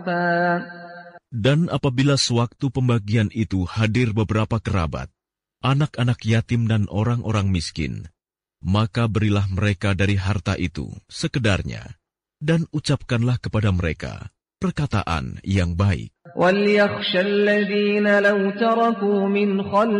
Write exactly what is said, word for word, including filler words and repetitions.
Dan apabila sewaktu pembagian itu hadir beberapa kerabat, anak-anak yatim dan orang-orang miskin, maka berilah mereka dari harta itu sekedarnya, dan ucapkanlah kepada mereka perkataan yang baik.